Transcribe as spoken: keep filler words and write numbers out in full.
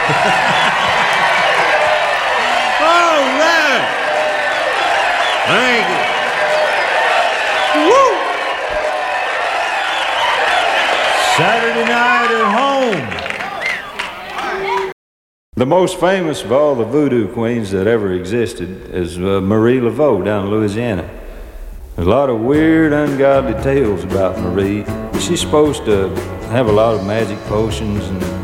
All right. Thank you. Woo! Saturday night at home. The most famous of all the voodoo queens that ever existed is uh, Marie Laveau down in Louisiana. There's a lot of weird, ungodly tales about Marie. She's supposed to have a lot of magic potions and